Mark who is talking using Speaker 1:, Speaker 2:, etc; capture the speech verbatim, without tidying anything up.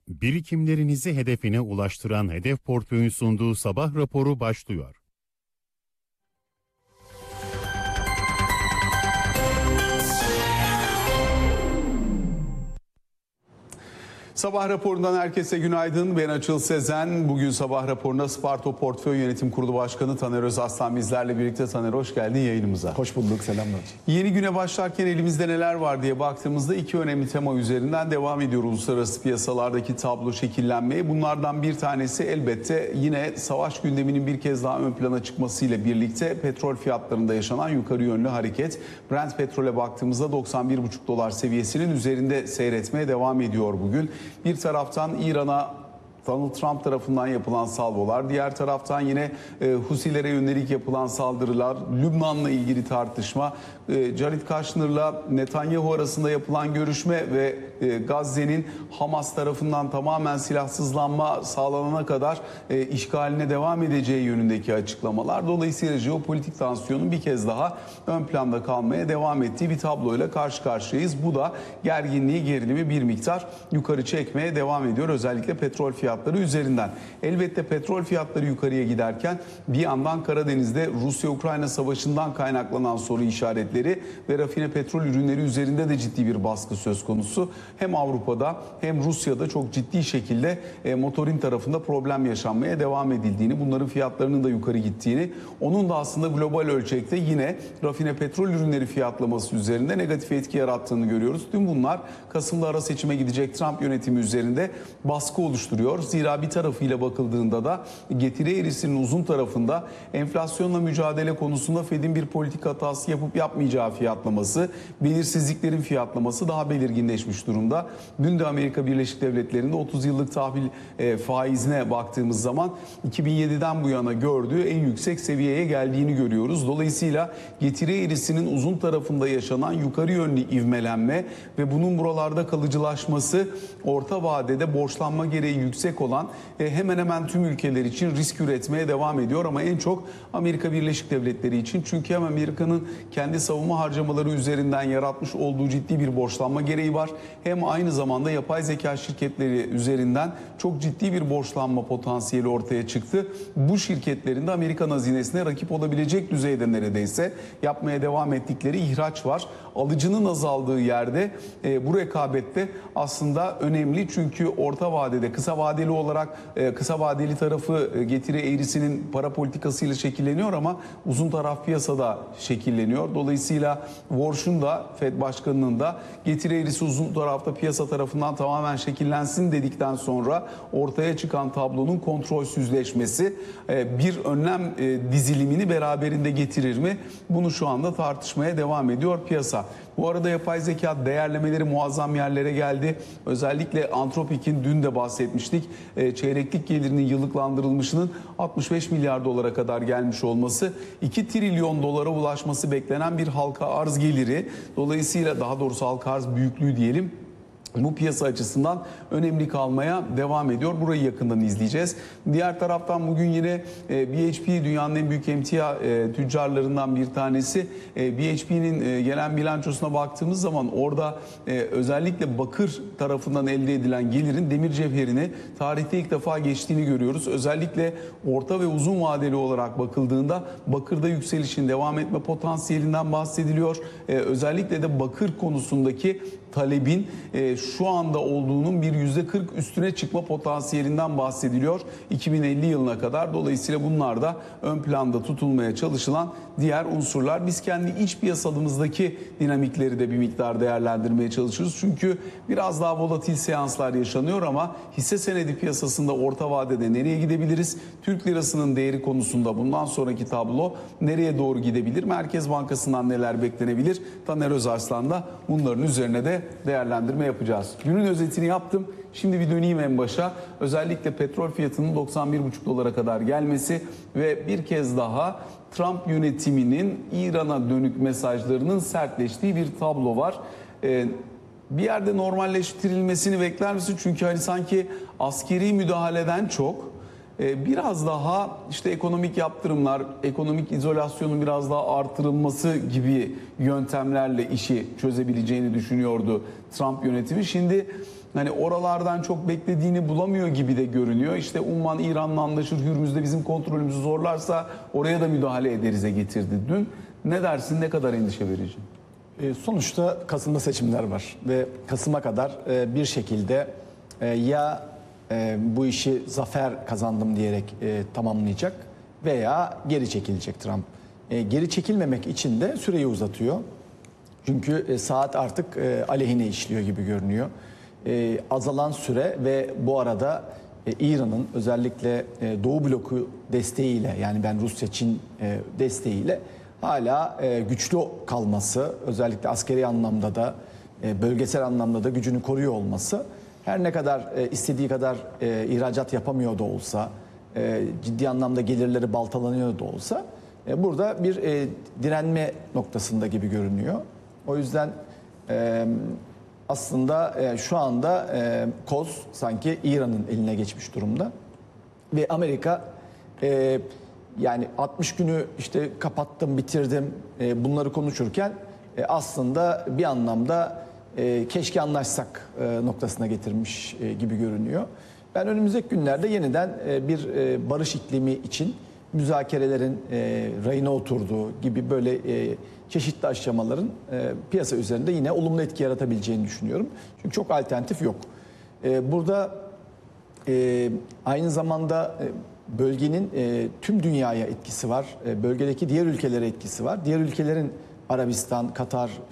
Speaker 1: Birikimlerinizi hedefine ulaştıran Hedef Portföy'ün sunduğu sabah raporu başlıyor.
Speaker 2: Sabah raporundan herkese günaydın. Ben Açıl Sezen. Bugün sabah raporunda Sparto Portföy Yönetim Kurulu Başkanı Taner Özaslan bizlerle birlikte. Taner, hoş geldin yayınımıza.
Speaker 3: Hoş bulduk, selamlar.
Speaker 2: Yeni güne başlarken elimizde neler var diye baktığımızda iki önemli tema üzerinden devam ediyor uluslararası piyasalardaki tablo şekillenmeye. Bunlardan bir tanesi elbette yine savaş gündeminin bir kez daha ön plana çıkmasıyla birlikte petrol fiyatlarında yaşanan yukarı yönlü hareket. Brent petrole baktığımızda doksan bir buçuk dolar seviyesinin üzerinde seyretmeye devam ediyor bugün. Bir taraftan İran'a Donald Trump tarafından yapılan salvolar, diğer taraftan yine e, Husilere yönelik yapılan saldırılar, Lübnan'la ilgili tartışma, e, Jared Kushner'la Netanyahu arasında yapılan görüşme ve e, Gazze'nin Hamas tarafından tamamen silahsızlanma sağlanana kadar e, işgaline devam edeceği yönündeki açıklamalar. Dolayısıyla jeopolitik tansiyonun bir kez daha ön planda kalmaya devam ettiği bir tabloyla karşı karşıyayız. Bu da gerginliği, gerilimi bir miktar yukarı çekmeye devam ediyor. Özellikle petrol fiyatları üzerinden. Elbette petrol fiyatları yukarıya giderken bir yandan Karadeniz'de Rusya-Ukrayna savaşından kaynaklanan soru işaretleri ve rafine petrol ürünleri üzerinde de ciddi bir baskı söz konusu. Hem Avrupa'da hem Rusya'da çok ciddi şekilde e, motorin tarafında problem yaşanmaya devam edildiğini, bunların fiyatlarının da yukarı gittiğini, onun da aslında global ölçekte yine rafine petrol ürünleri fiyatlaması üzerinde negatif etki yarattığını görüyoruz. Tüm bunlar Kasım'da ara seçime gidecek Trump yönetimi üzerinde baskı oluşturuyor. Zira bir tarafıyla bakıldığında da getiri eğrisinin uzun tarafında enflasyonla mücadele konusunda Fed'in bir politik hatası yapıp yapmayacağı fiyatlaması, belirsizliklerin fiyatlaması daha belirginleşmiş durumda. Dün de Amerika Birleşik Devletleri'nde otuz yıllık tahvil e, faizine baktığımız zaman iki bin yediden bu yana gördüğü en yüksek seviyeye geldiğini görüyoruz. Dolayısıyla getiri eğrisinin uzun tarafında yaşanan yukarı yönlü ivmelenme ve bunun buralarda kalıcılaşması orta vadede borçlanma gereği yüksek olan hemen hemen tüm ülkeler için risk üretmeye devam ediyor ama en çok Amerika Birleşik Devletleri için. Çünkü hem Amerika'nın kendi savunma harcamaları üzerinden yaratmış olduğu ciddi bir borçlanma gereği var. Hem aynı zamanda yapay zeka şirketleri üzerinden çok ciddi bir borçlanma potansiyeli ortaya çıktı. Bu şirketlerin de Amerikan hazinesine rakip olabilecek düzeyde neredeyse yapmaya devam ettikleri ihraç var. Alıcının azaldığı yerde e, bu rekabette aslında önemli. Çünkü orta vadede, kısa vadeli olarak e, kısa vadeli tarafı e, getiri eğrisinin para politikasıyla şekilleniyor ama uzun taraf piyasada şekilleniyor. Dolayısıyla Warsh'un da Fed Başkanı'nın da getiri eğrisi uzun tarafta piyasa tarafından tamamen şekillensin dedikten sonra ortaya çıkan tablonun kontrolsüzleşmesi e, bir önlem e, dizilimini beraberinde getirir mi? Bunu şu anda tartışmaya devam ediyor piyasa. Bu arada yapay zeka değerlemeleri muazzam yerlere geldi. Özellikle Anthropic'in dün de bahsetmiştik. E, çeyreklik gelirinin yıllıklandırılmışının altmış beş milyar dolara kadar gelmiş olması, iki trilyon dolara ulaşması beklenen bir halka arz geliri. Dolayısıyla daha doğrusu halka arz büyüklüğü diyelim. Bu piyasa açısından önemli kalmaya devam ediyor. Burayı yakından izleyeceğiz. Diğer taraftan bugün yine B H P dünyanın en büyük emtia tüccarlarından bir tanesi. B H P'nin gelen bilançosuna baktığımız zaman orada özellikle bakır tarafından elde edilen gelirin demir cevherini tarihte ilk defa geçtiğini görüyoruz. Özellikle orta ve uzun vadeli olarak bakıldığında bakırda yükselişin devam etme potansiyelinden bahsediliyor. Özellikle de bakır konusundaki talebin şu anda olduğunun bir yüzde kırk üstüne çıkma potansiyelinden bahsediliyor iki bin elli yılına kadar. Dolayısıyla bunlar da ön planda tutulmaya çalışılan diğer unsurlar. Biz kendi iç piyasamızdaki dinamikleri de bir miktar değerlendirmeye çalışıyoruz. Çünkü biraz daha volatil seanslar yaşanıyor ama hisse senedi piyasasında orta vadede nereye gidebiliriz? Türk lirasının değeri konusunda bundan sonraki tablo nereye doğru gidebilir? Merkez Bankası'ndan neler beklenebilir? Taner Özarslan da bunların üzerine de değerlendirme yapacağız. Günün özetini yaptım. Şimdi bir döneyim en başa. Özellikle petrol fiyatının doksan bir buçuk dolara kadar gelmesi ve bir kez daha Trump yönetiminin İran'a dönük mesajlarının sertleştiği bir tablo var. Ee, bir yerde normalleştirilmesini bekler misin? Çünkü hani sanki askeri müdahaleden çok e, biraz daha işte ekonomik yaptırımlar, ekonomik izolasyonun biraz daha artırılması gibi yöntemlerle işi çözebileceğini düşünüyordu Trump yönetimi. Şimdi hani oralardan çok beklediğini bulamıyor gibi de görünüyor. İşte Umman İran'la anlaşır, Hürmüz'de bizim kontrolümüzü zorlarsa oraya da müdahale ederize getirdi dün. Ne dersin, ne kadar endişe verici?
Speaker 3: E, Sonuçta Kasım'da seçimler var ve Kasım'a kadar e, bir şekilde e, ya e, bu işi zafer kazandım diyerek e, tamamlayacak veya geri çekilecek Trump. E, Geri çekilmemek için de süreyi uzatıyor. Çünkü e, saat artık e, aleyhine işliyor gibi görünüyor. E, Azalan süre ve bu arada e, İran'ın özellikle e, Doğu bloku desteğiyle, yani ben Rusya-Çin e, desteğiyle hala e, güçlü kalması, özellikle askeri anlamda da e, bölgesel anlamda da gücünü koruyor olması, her ne kadar e, istediği kadar e, ihracat yapamıyor da olsa, e, ciddi anlamda gelirleri baltalanıyor da olsa e, burada bir e, direnme noktasında gibi görünüyor. O yüzden e, aslında e, şu anda e, koz sanki İran'ın eline geçmiş durumda ve Amerika e, yani altmış günü işte kapattım, bitirdim e, bunları konuşurken e, aslında bir anlamda e, keşke anlaşsak e, noktasına getirmiş e, gibi görünüyor. Ben önümüzdeki günlerde yeniden e, bir e, barış iklimi için müzakerelerin e, rayına oturduğu gibi böyle e, çeşitli aşamaların e, piyasa üzerinde yine olumlu etki yaratabileceğini düşünüyorum. Çünkü çok alternatif yok. E, burada e, aynı zamanda e, bölgenin e, tüm dünyaya etkisi var. E, bölgedeki diğer ülkelere etkisi var. Diğer ülkelerin Arabistan, Katar,